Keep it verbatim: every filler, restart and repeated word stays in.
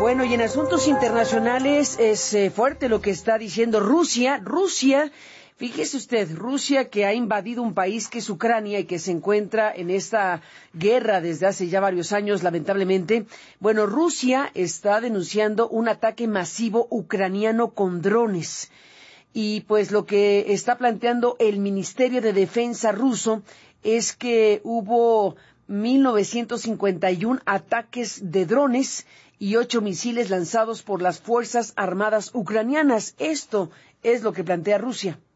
Bueno, y en asuntos internacionales es eh, fuerte lo que está diciendo Rusia. Rusia, fíjese usted, Rusia que ha invadido un país que es Ucrania y que se encuentra en esta guerra desde hace ya varios años, lamentablemente. Bueno, Rusia está denunciando un ataque masivo ucraniano con drones. Y pues lo que está planteando el Ministerio de Defensa ruso es que hubo mil novecientos cincuenta y uno ataques de drones y ocho misiles lanzados por las Fuerzas Armadas ucranianas. Esto es lo que plantea Rusia.